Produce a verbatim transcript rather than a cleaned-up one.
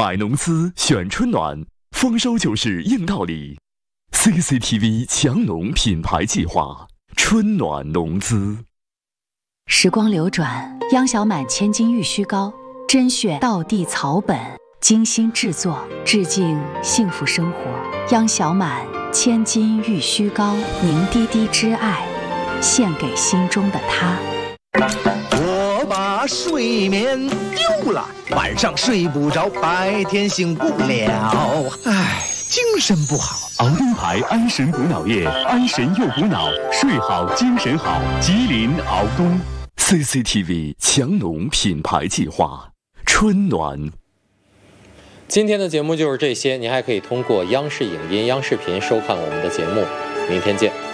买农资选春暖，丰收就是硬道理。C C T V 强农品牌计划，春暖农资。 时光流转，央小满千金玉虚膏，甄选道地草本，精心制作，致敬幸福生活。央小满千金玉虚膏，凝滴滴之爱，献给心中的他。 我把睡眠丢了，晚上睡不着，白天醒不了，唉，精神不好。 熬东牌安神补脑液，安神又补脑，睡好精神好。吉林熬东 C C T V 强农品牌计划，春暖。 今天的节目就是这些，您还可以通过央视影音、央视频收看我们的节目。明天见。